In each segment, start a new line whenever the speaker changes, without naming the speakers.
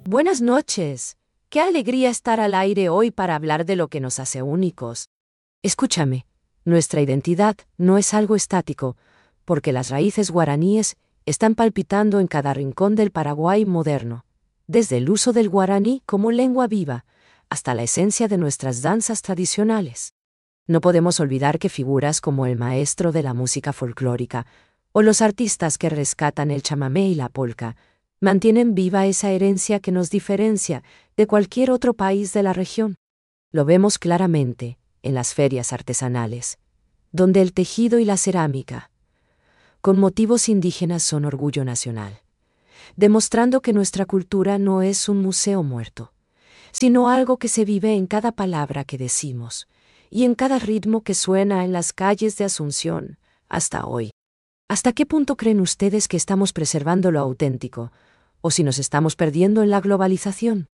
Buenas noches. Qué alegría estar al aire hoy para hablar de lo que nos hace únicos. Escúchame, nuestra identidad no es algo estático, porque las raíces guaraníes están palpitando en cada rincón del Paraguay moderno, desde el uso del guaraní como lengua viva hasta la esencia de nuestras danzas tradicionales. No podemos olvidar que figuras como el maestro de la música folclórica o los artistas que rescatan el chamamé y la polca mantienen viva esa herencia que nos diferencia de cualquier otro país de la región. Lo vemos claramente en las ferias artesanales, donde el tejido y la cerámica, con motivos indígenas, son orgullo nacional, demostrando que nuestra cultura no es un museo muerto, sino algo que se vive en cada palabra que decimos y en cada ritmo que suena en las calles de Asunción hasta hoy. ¿Hasta qué punto creen ustedes que estamos preservando lo auténtico, o si nos estamos perdiendo en la globalización?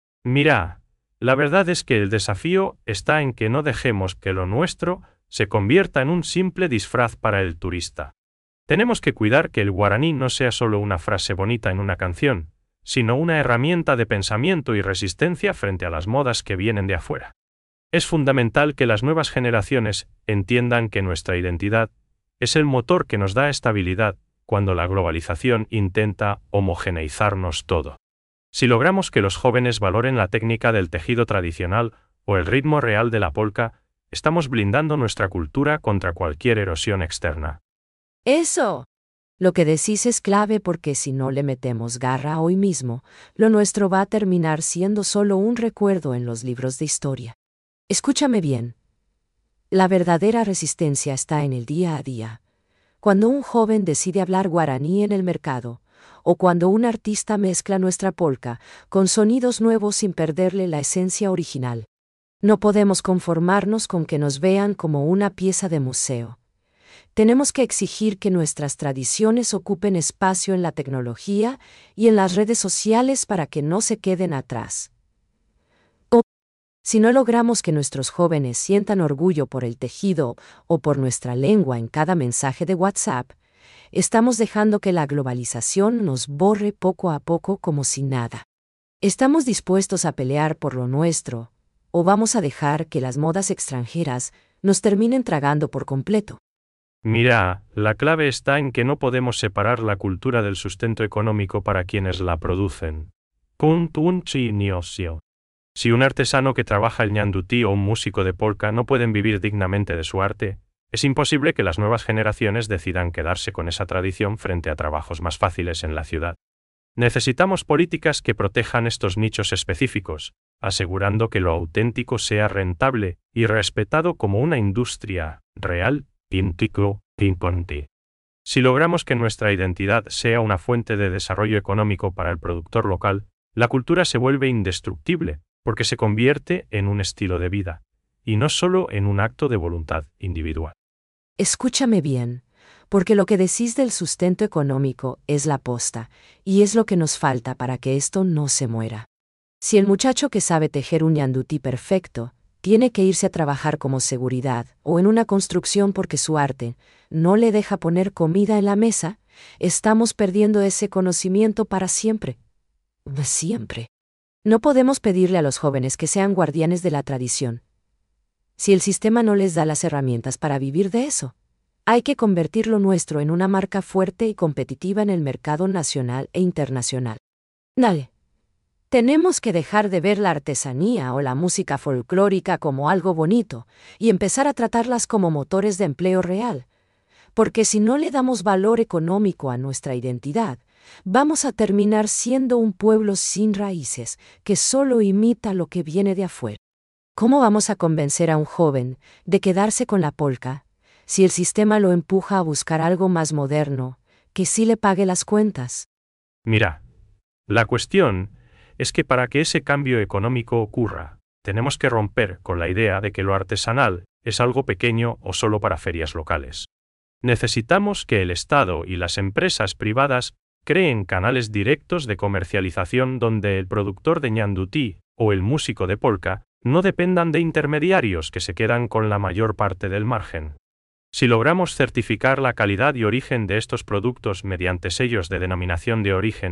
Mira, la verdad es que el desafío está en que no dejemos que lo nuestro se convierta en un simple disfraz para el turista. Tenemos que cuidar que el guaraní no sea solo una frase bonita en una canción, sino una herramienta de pensamiento y resistencia frente a las modas que vienen de afuera. Es fundamental que las nuevas generaciones entiendan que nuestra identidad es el motor que nos da estabilidad cuando la globalización intenta homogeneizarnos todo. Si logramos que los jóvenes valoren la técnica del tejido tradicional o el ritmo real de la polca, estamos blindando nuestra cultura contra cualquier erosión externa.
Eso. Lo que decís es clave, porque si no le metemos garra hoy mismo, lo nuestro va a terminar siendo solo un recuerdo en los libros de historia. Escúchame bien. La verdadera resistencia está en el día a día. Cuando un joven decide hablar guaraní en el mercado, o cuando un artista mezcla nuestra polca con sonidos nuevos sin perderle la esencia original. No podemos conformarnos con que nos vean como una pieza de museo. Tenemos que exigir que nuestras tradiciones ocupen espacio en la tecnología y en las redes sociales para que no se queden atrás. Si no logramos que nuestros jóvenes sientan orgullo por el tejido o por nuestra lengua en cada mensaje de WhatsApp, estamos dejando que la globalización nos borre poco a poco como si nada. ¿Estamos dispuestos a pelear por lo nuestro, o vamos a dejar que las modas extranjeras nos terminen tragando por completo?
Mira, la clave está en que no podemos separar la cultura del sustento económico para quienes la producen. Si un artesano que trabaja el ñandutí o un músico de polca no pueden vivir dignamente de su arte, es imposible que las nuevas generaciones decidan quedarse con esa tradición frente a trabajos más fáciles en la ciudad. Necesitamos políticas que protejan estos nichos específicos, asegurando que lo auténtico sea rentable y respetado como una industria real. Si logramos que nuestra identidad sea una fuente de desarrollo económico para el productor local, la cultura se vuelve indestructible, porque se convierte en un estilo de vida, y no solo en un acto de voluntad individual.
Escúchame bien, porque lo que decís del sustento económico es la posta, y es lo que nos falta para que esto no se muera. Si el muchacho que sabe tejer un ñandutí perfecto tiene que irse a trabajar como seguridad o en una construcción porque su arte no le deja poner comida en la mesa, estamos perdiendo ese conocimiento para siempre. Siempre. No podemos pedirle a los jóvenes que sean guardianes de la tradición, si el sistema no les da las herramientas para vivir de eso. Hay que convertir lo nuestro en una marca fuerte y competitiva en el mercado nacional e internacional. Dale. Tenemos que dejar de ver la artesanía o la música folclórica como algo bonito y empezar a tratarlas como motores de empleo real. Porque si no le damos valor económico a nuestra identidad, vamos a terminar siendo un pueblo sin raíces que solo imita lo que viene de afuera. ¿Cómo vamos a convencer a un joven de quedarse con la polca si el sistema lo empuja a buscar algo más moderno, que sí le pague las cuentas?
Mira, la cuestión es que para que ese cambio económico ocurra, tenemos que romper con la idea de que lo artesanal es algo pequeño o solo para ferias locales. Necesitamos que el Estado y las empresas privadas creen canales directos de comercialización donde el productor de ñandutí o el músico de polca no dependan de intermediarios que se quedan con la mayor parte del margen. Si logramos certificar la calidad y origen de estos productos mediante sellos de denominación de origen,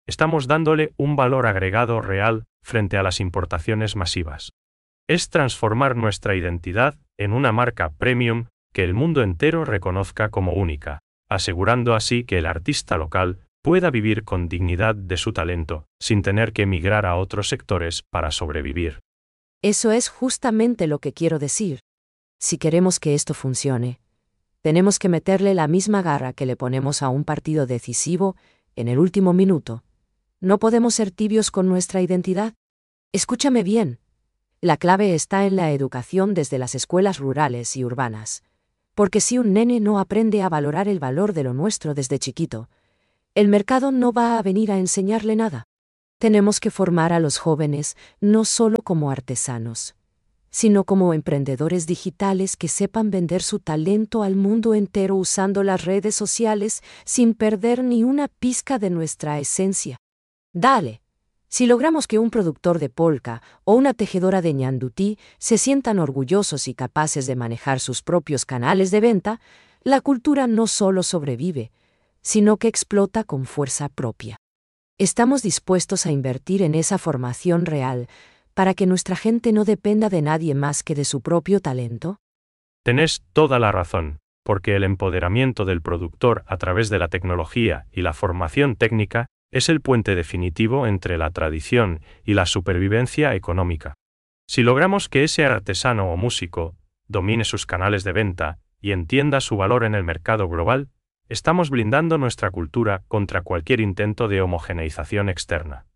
estamos dándole un valor agregado real frente a las importaciones masivas. Es transformar nuestra identidad en una marca premium que el mundo entero reconozca como única, asegurando así que el artista local pueda vivir con dignidad de su talento, sin tener que emigrar a otros sectores para sobrevivir.
Eso es justamente lo que quiero decir. Si queremos que esto funcione, tenemos que meterle la misma garra que le ponemos a un partido decisivo en el último minuto. No podemos ser tibios con nuestra identidad. Escúchame bien. La clave está en la educación desde las escuelas rurales y urbanas. Porque si un nene no aprende a valorar el valor de lo nuestro desde chiquito, el mercado no va a venir a enseñarle nada. Tenemos que formar a los jóvenes no solo como artesanos, sino como emprendedores digitales que sepan vender su talento al mundo entero usando las redes sociales sin perder ni una pizca de nuestra esencia. Dale. Si logramos que un productor de polka o una tejedora de ñandutí se sientan orgullosos y capaces de manejar sus propios canales de venta, la cultura no solo sobrevive, sino que explota con fuerza propia. ¿Estamos dispuestos a invertir en esa formación real para que nuestra gente no dependa de nadie más que de su propio talento?
Tenés toda la razón, porque el empoderamiento del productor a través de la tecnología y la formación técnica es el puente definitivo entre la tradición y la supervivencia económica. Si logramos que ese artesano o músico domine sus canales de venta y entienda su valor en el mercado global, estamos blindando nuestra cultura contra cualquier intento de homogeneización externa.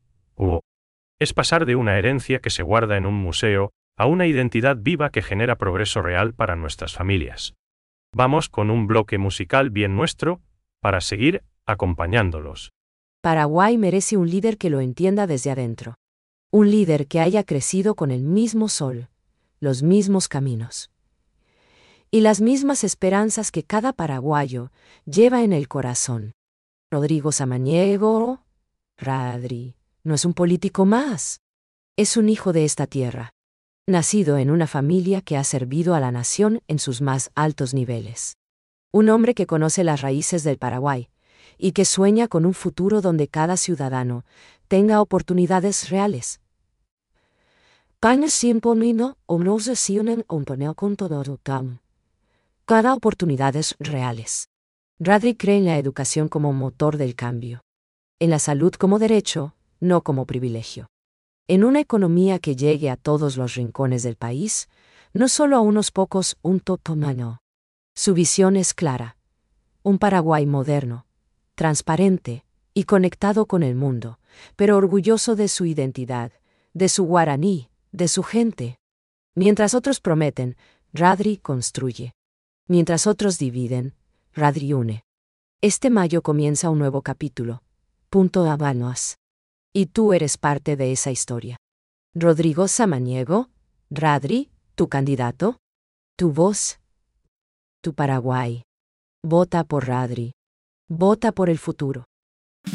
Es pasar de una herencia que se guarda en un museo a una identidad viva que genera progreso real para nuestras familias. Vamos con un bloque musical bien nuestro para seguir acompañándolos.
Paraguay merece un líder que lo entienda desde adentro. Un líder que haya crecido con el mismo sol, los mismos caminos y las mismas esperanzas que cada paraguayo lleva en el corazón. Rodrigo Samaniego, Radri, no es un político más. Es un hijo de esta tierra, nacido en una familia que ha servido a la nación en sus más altos niveles. Un hombre que conoce las raíces del Paraguay y que sueña con un futuro donde cada ciudadano tenga oportunidades reales. Cada oportunidades reales. Radri cree en la educación como motor del cambio. En la salud como derecho, no como privilegio. En una economía que llegue a todos los rincones del país, no solo a unos pocos, un totomano. Su visión es clara. Un Paraguay moderno, transparente y conectado con el mundo, pero orgulloso de su identidad, de su guaraní, de su gente. Mientras otros prometen, Radri construye. Mientras otros dividen, Radri une. Este mayo comienza un nuevo capítulo. Habanos. Y tú eres parte de esa historia. Rodrigo Samaniego, Radri, tu candidato, tu voz, tu Paraguay. Vota por Radri. Vota por el futuro.